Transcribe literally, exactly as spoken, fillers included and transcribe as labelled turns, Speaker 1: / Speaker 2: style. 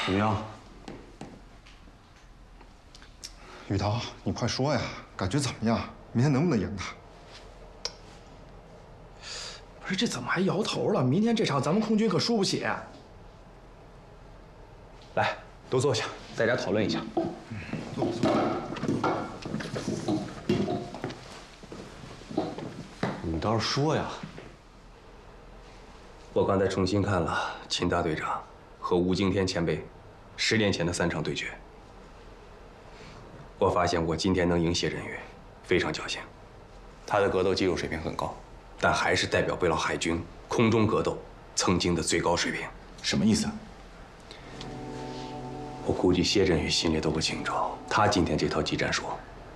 Speaker 1: 怎么样？
Speaker 2: 雨涛，你快说呀，感觉怎么样？明天能不能赢他？
Speaker 3: 不是，这怎么还摇头了？明天这场咱们空军可输不起。
Speaker 1: 来，都坐下，大家讨论一下。
Speaker 2: 坐坐。
Speaker 1: 你倒是说呀！
Speaker 4: 我刚才重新看了秦大队长和吴敬天前辈十年前的三场对决，我发现我今天能赢谢振宇，非常侥幸。他的格斗技术水平很高，但还是代表不了海军空中格斗曾经的最高水平。
Speaker 1: 什么意思？
Speaker 4: 我估计谢振宇心里都不清楚，他今天这套技战术